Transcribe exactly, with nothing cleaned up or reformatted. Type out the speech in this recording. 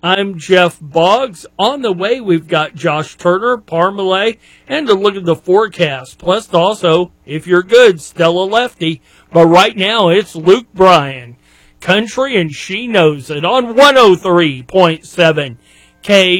I'm Jeff Boggs. On the way, we've got Josh Turner, Parmalee, and a look at the forecast. Plus, also, if you're good, Stella Lefty. But right now, it's Luke Bryan. Country, and she knows it on one oh three point seven K